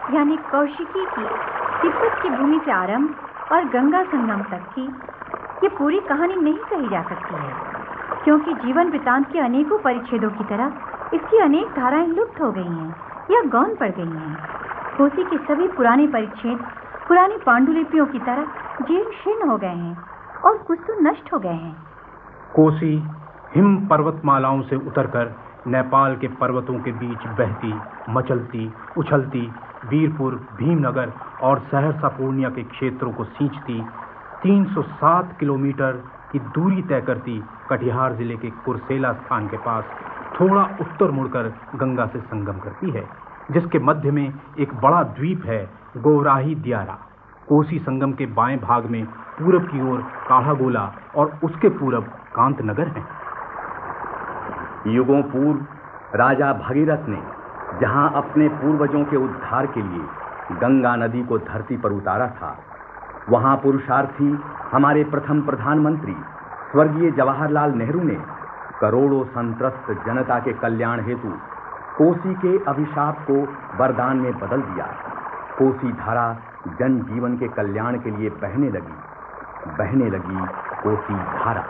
यानी कौशिकी की तिब्बत की भूमि से आरंभ और गंगा संगम तक की ये पूरी कहानी नहीं कही जा सकती है, क्योंकि जीवन वृतांत के अनेकों परिच्छेदों की तरह इसकी अनेक धाराएं लुप्त हो गई हैं या गौण पड़ गई हैं। कोसी के सभी पुराने परिच्छेद पुरानी पांडुलिपियों की तरह जीर्ण शीर्ण हो गए हैं और कुछ तो नष्ट हो गए हैं। कोसी हिम पर्वतमालाओं से उतरकर नेपाल के पर्वतों के बीच बहती, मचलती, उछलती वीरपुर, भीमनगर और सहरसा पूर्णिया के क्षेत्रों को सींचती 307 किलोमीटर की दूरी तय करती कटिहार जिले के कुर्सेला स्थान के पास थोड़ा उत्तर मुड़कर गंगा से संगम करती है, जिसके मध्य में एक बड़ा द्वीप है, गोवराही दियारा। कोसी संगम के बाएं भाग में पूरब की ओर काढ़ागोला और उसके पूरब कांतनगर है। युगों पूर्व राजा भगीरथ ने जहां अपने पूर्वजों के उद्धार के लिए गंगा नदी को धरती पर उतारा था, वहां पुरुषार्थी हमारे प्रथम प्रधानमंत्री स्वर्गीय जवाहरलाल नेहरू ने करोड़ों संत्रस्त जनता के कल्याण हेतु कोसी के अभिशाप को वरदान में बदल दिया। कोसी धारा जन जीवन के कल्याण के लिए बहने लगी कोसी धारा।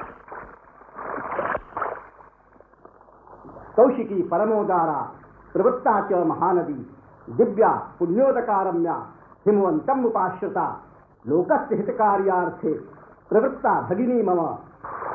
कौशिकी परमोदारा प्रवृत्ता च महानदी दिव्या पुण्योदकारम्या हिमवंतम उपाश्रिता लोकस्य हितकार्यार्थे प्रवृत्ता भगिनी मम